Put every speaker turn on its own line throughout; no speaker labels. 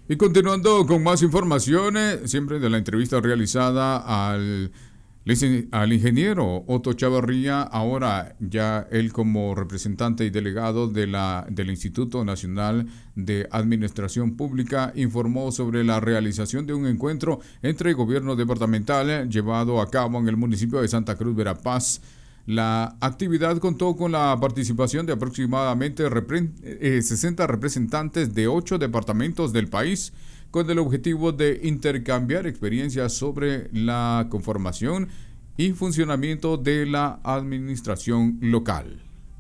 Y continuando con más informaciones, siempre de la entrevista realizada al ingeniero Otto Chavarría, ahora ya él como representante y delegado del Instituto Nacional de Administración Pública, informó sobre la realización de un encuentro entre el gobierno departamental llevado a cabo en el municipio de Santa Cruz, Verapaz. La actividad contó con la participación de aproximadamente 60 representantes de 8 departamentos del país, con el objetivo de intercambiar experiencias sobre la conformación y funcionamiento de la administración local.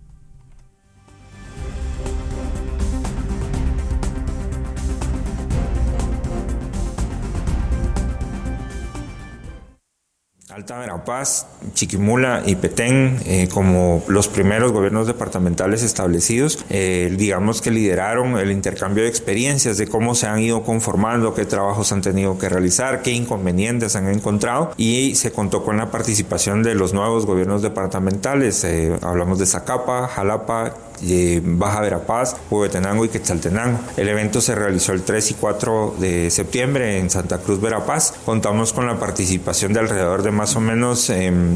Alta Verapaz, Chiquimula y Petén, como los primeros gobiernos departamentales establecidos, digamos que lideraron el intercambio de experiencias de cómo se han ido conformando, qué trabajos han tenido que realizar, qué inconvenientes han encontrado, y se contó con la participación de los nuevos gobiernos departamentales. Hablamos de Zacapa, Jalapa, Baja Verapaz, Huehuetenango y Quetzaltenango. El evento se realizó el 3 y 4 de septiembre en Santa Cruz, Verapaz. Contamos con la participación de alrededor de más o menos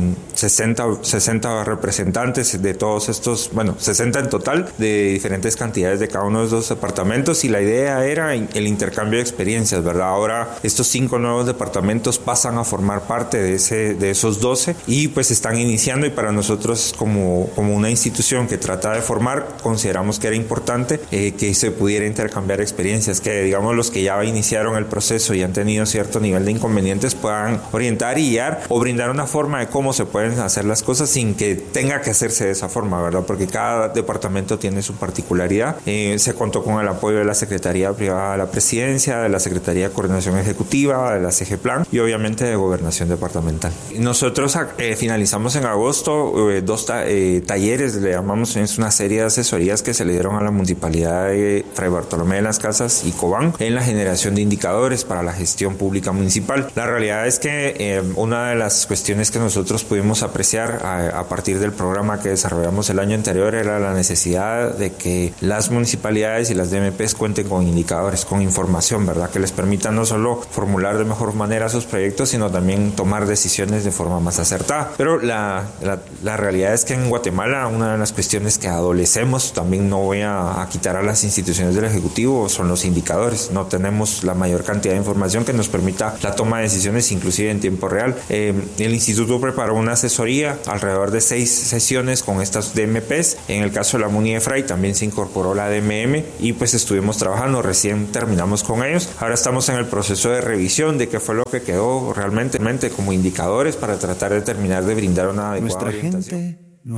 60 representantes de todos estos, 60 en total, de diferentes cantidades de cada uno de los departamentos, y la idea era el intercambio de experiencias, ¿verdad? Ahora estos 5 nuevos departamentos pasan a formar parte de esos 12 y pues están iniciando, y para nosotros como una institución que trata de formar, consideramos que era importante que se pudiera intercambiar experiencias, que digamos los que ya iniciaron el proceso y han tenido cierto nivel de inconvenientes puedan orientar y guiar o brindar una forma de cómo se pueden hacer las cosas sin que tenga que hacerse de esa forma, ¿verdad? Porque cada departamento tiene su particularidad. Se contó con el apoyo de la Secretaría Privada de la Presidencia, de la Secretaría de Coordinación Ejecutiva, de la CGPLAN y obviamente de Gobernación Departamental. Nosotros finalizamos en agosto 2 talleres, le llamamos, es una serie de asesorías que se le dieron a la Municipalidad de Fray Bartolomé de las Casas y Cobán en la generación de indicadores para la gestión pública municipal. La realidad es que una de las cuestiones que nosotros pudimos apreciar a partir del programa que desarrollamos el año anterior era la necesidad de que las municipalidades y las DMPs cuenten con indicadores, con información, ¿verdad? Que les permita no solo formular de mejor manera sus proyectos, sino también tomar decisiones de forma más acertada. Pero la realidad es que en Guatemala una de las cuestiones que adolecemos, también no voy a quitar a las instituciones del Ejecutivo, son los indicadores. No tenemos la mayor cantidad de información que nos permita la toma de decisiones, inclusive en tiempo real. El instituto preparó una asesoría, alrededor de 6 sesiones con estas DMPs. En el caso de la MUNI de Fray también se incorporó la DMM y pues estuvimos trabajando, recién terminamos con ellos. Ahora estamos en el proceso de revisión de qué fue lo que quedó realmente como indicadores para tratar de terminar de brindar una adecuada orientación.